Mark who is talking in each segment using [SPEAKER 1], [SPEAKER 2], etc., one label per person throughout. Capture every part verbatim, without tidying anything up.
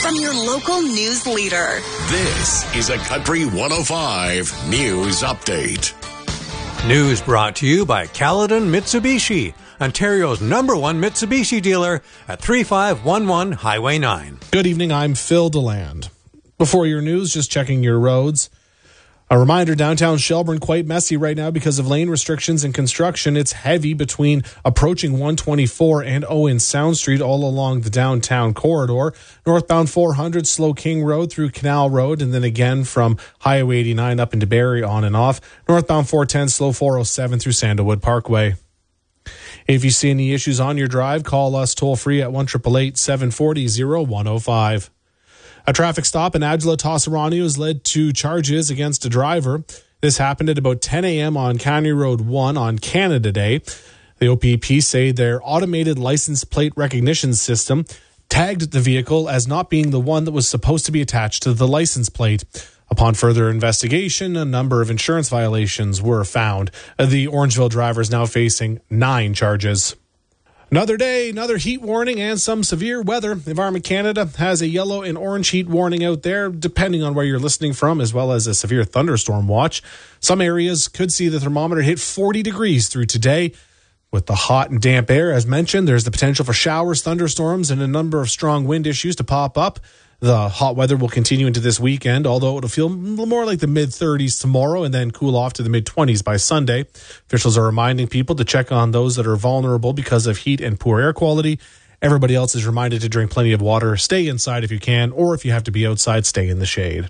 [SPEAKER 1] from your local news leader.
[SPEAKER 2] This is a Country one oh five News Update.
[SPEAKER 3] News brought to you by Caledon Mitsubishi, Ontario's number one Mitsubishi dealer at thirty-five eleven Highway nine.
[SPEAKER 4] Good evening, I'm Phil DeLand. Before your news, just checking your roads. A reminder, downtown Shelburne quite messy right now because of lane restrictions and construction. It's heavy between approaching one twenty-four and Owen Sound Street all along the downtown corridor. Northbound four hundred, slow King Road through Canal Road, and then again from Highway eighty-nine up into Barrie on and off. Northbound four ten, slow four oh seven through Sandalwood Parkway. If you see any issues on your drive, call us toll free at one eight eight eight, seven four zero, oh one oh five. A traffic stop in Agila Tosserano has led to charges against a driver. This happened at about ten a.m. on County Road one on Canada Day. The O P P say their automated license plate recognition system tagged the vehicle as not being the one that was supposed to be attached to the license plate. Upon further investigation, a number of insurance violations were found. The Orangeville driver is now facing nine charges. Another day, another heat warning, and some severe weather. Environment Canada has a yellow and orange heat warning out there, depending on where you're listening from, as well as a severe thunderstorm watch. Some areas could see the thermometer hit forty degrees through today. With the hot and damp air, as mentioned, there's the potential for showers, thunderstorms, and a number of strong wind issues to pop up. The hot weather will continue into this weekend, although it'll feel more like the mid-thirties tomorrow and then cool off to the mid-twenties by Sunday. Officials are reminding people to check on those that are vulnerable because of heat and poor air quality. Everybody else is reminded to drink plenty of water, stay inside if you can, or if you have to be outside, stay in the shade.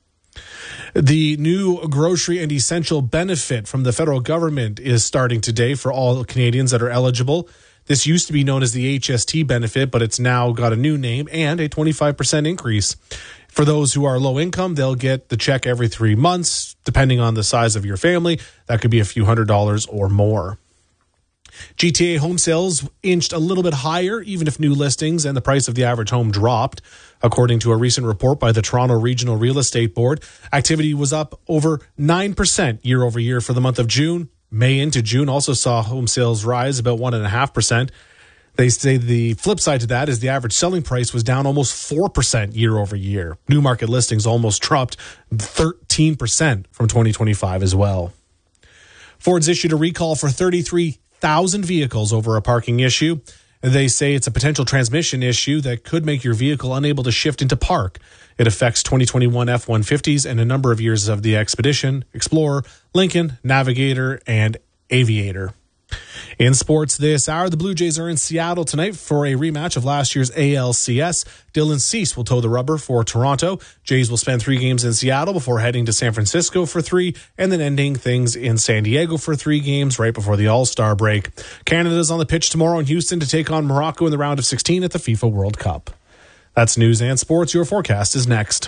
[SPEAKER 4] The new grocery and essential benefit from the federal government is starting today for all Canadians that are eligible. This used to be known as the H S T benefit, but it's now got a new name and a twenty-five percent increase. For those who are low income, they'll get the check every three months, depending on the size of your family. That could be a few hundred dollars or more. G T A home sales inched a little bit higher, even if new listings and the price of the average home dropped. According to a recent report by the Toronto Regional Real Estate Board, activity was up over nine percent year over year for the month of June. May into June also saw home sales rise about one point five percent. They say the flip side to that is the average selling price was down almost four percent year over year. New market listings almost dropped thirteen percent from twenty twenty-five as well. Ford's issued a recall for thirty-three thousand vehicles over a parking issue. They say it's a potential transmission issue that could make your vehicle unable to shift into park. It affects twenty twenty-one F one fifties and a number of years of the Expedition, Explorer, Lincoln, Navigator, and Aviator. In sports this hour, the Blue Jays are in Seattle tonight for a rematch of last year's A L C S. Dylan Cease will toe the rubber for Toronto. Jays will spend three games in Seattle before heading to San Francisco for three, and then ending things in San Diego for three games right before the All-Star break. Canada's on the pitch tomorrow in Houston to take on Morocco in the round of sixteen at the FIFA World Cup. That's news and sports. Your forecast is next.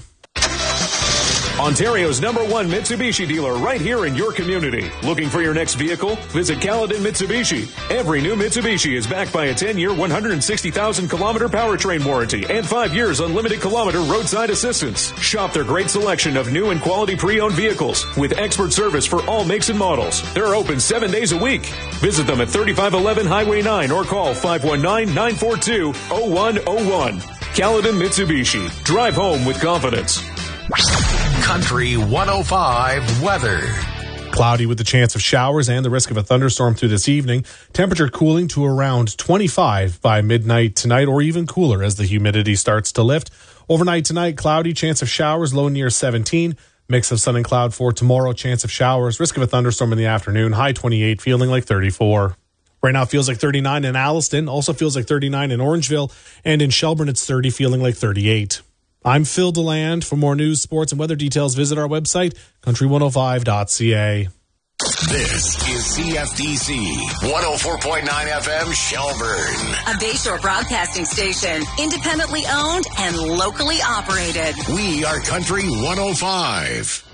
[SPEAKER 5] Ontario's number one Mitsubishi dealer right here in your community. Looking for your next vehicle? Visit Caledon Mitsubishi. Every new Mitsubishi is backed by a ten-year, one hundred sixty thousand kilometer powertrain warranty and five years unlimited kilometer roadside assistance. Shop their great selection of new and quality pre-owned vehicles with expert service for all makes and models. They're open seven days a week. Visit them at thirty-five eleven Highway nine or call five one nine, nine four two, zero one zero one. Caledon Mitsubishi. Drive home with confidence.
[SPEAKER 2] Country one oh five weather.
[SPEAKER 4] Cloudy with the chance of showers and the risk of a thunderstorm through this evening. Temperature cooling to around twenty-five by midnight tonight, or even cooler as the humidity starts to lift. Overnight tonight, cloudy, chance of showers, low near seventeen. Mix of sun and cloud for tomorrow, chance of showers, risk of a thunderstorm in the afternoon, high twenty-eight, feeling like thirty-four. Right now it feels like thirty-nine in Alliston, also feels like thirty-nine in Orangeville, and in Shelburne it's thirty, feeling like thirty-eight. I'm Phil DeLand. For more news, sports, and weather details, visit our website, country one oh five dot c a.
[SPEAKER 2] This is C F D C one oh four point nine F M Shelburne.
[SPEAKER 1] A Bayshore broadcasting station, independently owned and locally operated.
[SPEAKER 2] We are Country one oh five.